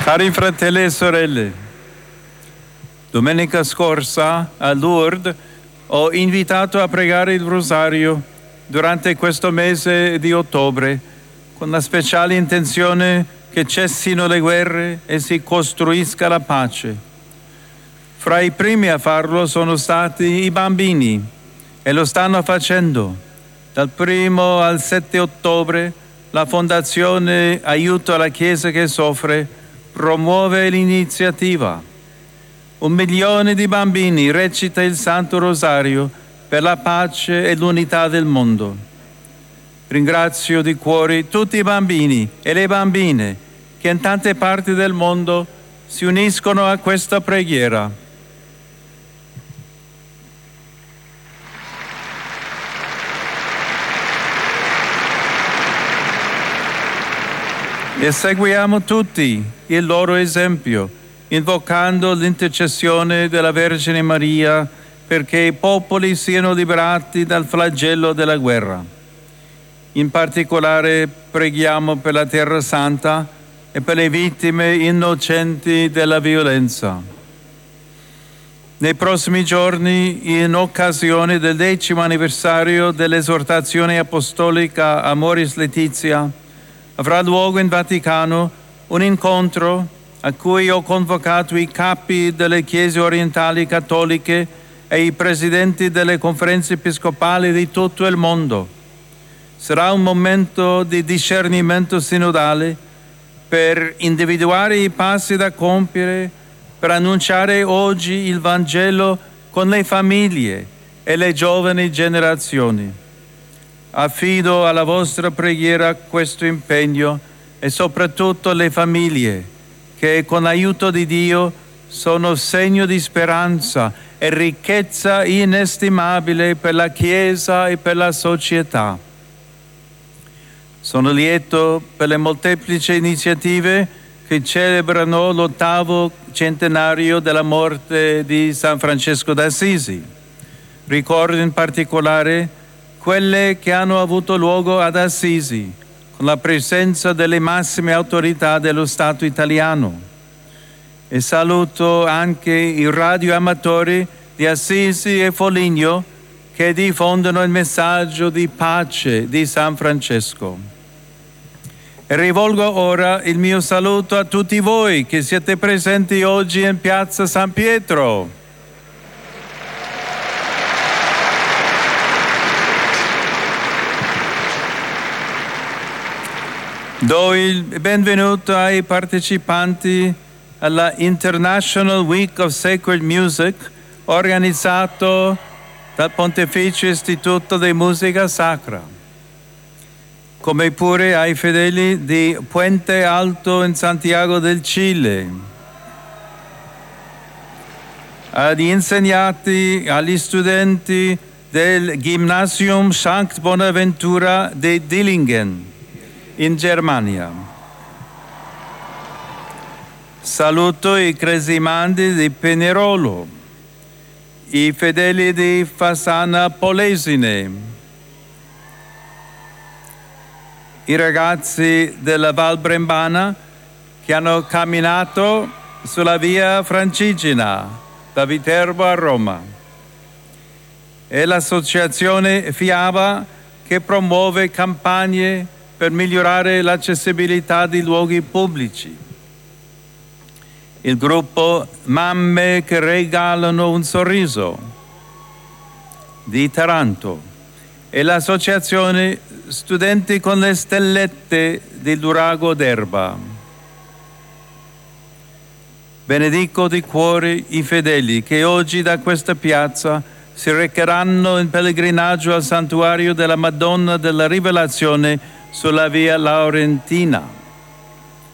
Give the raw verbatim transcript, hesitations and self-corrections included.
Cari fratelli e sorelle, domenica scorsa a Lourdes ho invitato a pregare il rosario durante questo mese di ottobre con la speciale intenzione che cessino le guerre e si costruisca la pace. Fra i primi a farlo sono stati i bambini e lo stanno facendo. Dal primo al sette ottobre la Fondazione Aiuto alla Chiesa che soffre promuove l'iniziativa. Un milione di bambini recita il Santo Rosario per la pace e l'unità del mondo. Ringrazio di cuore tutti i bambini e le bambine che in tante parti del mondo si uniscono a questa preghiera. E seguiamo tutti il loro esempio, invocando l'intercessione della Vergine Maria perché i popoli siano liberati dal flagello della guerra. In particolare preghiamo per la Terra Santa e per le vittime innocenti della violenza. Nei prossimi giorni, in occasione del decimo anniversario dell'esortazione apostolica Amoris Laetitia, avrà luogo in Vaticano un incontro a cui ho convocato i capi delle chiese orientali cattoliche e i presidenti delle conferenze episcopali di tutto il mondo. Sarà un momento di discernimento sinodale per individuare i passi da compiere per annunciare oggi il Vangelo con le famiglie e le giovani generazioni. Affido alla vostra preghiera questo impegno e soprattutto le famiglie che con l'aiuto di Dio sono segno di speranza e ricchezza inestimabile per la Chiesa e per la società. Sono lieto per le molteplici iniziative che celebrano l'ottavo centenario della morte di San Francesco d'Assisi. Ricordo in particolare quelle che hanno avuto luogo ad Assisi, con la presenza delle massime autorità dello Stato italiano. E saluto anche i radioamatori di Assisi e Foligno che diffondono il messaggio di pace di San Francesco. E rivolgo ora il mio saluto a tutti voi che siete presenti oggi in Piazza San Pietro. Do il benvenuto ai partecipanti alla International Week of Sacred Music organizzato dal Pontificio Istituto di Musica Sacra, come pure ai fedeli di Puente Alto in Santiago del Cile, agli insegnanti, agli studenti del Gymnasium Sankt Bonaventura di Dillingen in Germania. Saluto i cresimandi di Pinerolo, i fedeli di Fassana Polesine, i ragazzi della Val Brembana che hanno camminato sulla via Francigena da Viterbo a Roma e l'associazione FIABA che promuove campagne per migliorare l'accessibilità di luoghi pubblici. Il gruppo Mamme che regalano un sorriso di Taranto e l'associazione Studenti con le stellette di Lurago d'Erba. Benedico di cuore i fedeli che oggi da questa piazza si recheranno in pellegrinaggio al santuario della Madonna della Rivelazione sulla via Laurentina.